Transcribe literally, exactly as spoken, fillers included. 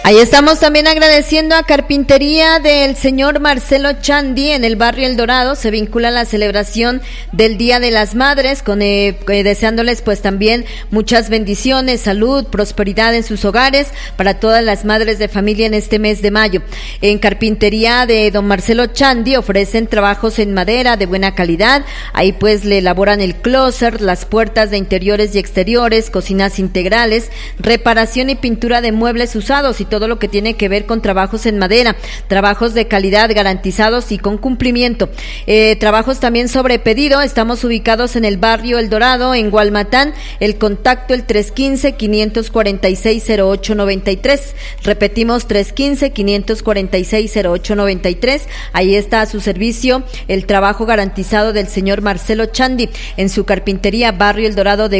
Ahí estamos también agradeciendo a Carpintería del señor Marcelo Chandi en el barrio El Dorado. Se vincula a la celebración del Día de las Madres, con eh, eh, deseándoles pues también muchas bendiciones, salud, prosperidad en sus hogares para todas las madres de familia en este mes de mayo. En Carpintería de don Marcelo Chandi ofrecen trabajos en madera de buena calidad. Ahí pues le elaboran el closet, las puertas de interiores y exteriores, cocinas integrales, reparación y pintura de muebles usados y todo lo que tiene que ver con trabajos en madera, trabajos de calidad garantizados y con cumplimiento. Eh, trabajos también sobre pedido. Estamos ubicados en el barrio El Dorado, en Gualmatán. El contacto el tres uno cinco, cinco cuatro seis, cero ocho nueve tres. Repetimos, tres uno cinco, cinco cuatro seis, cero ocho nueve tres. Ahí está a su servicio el trabajo garantizado del señor Marcelo Chandi en su carpintería, barrio El Dorado de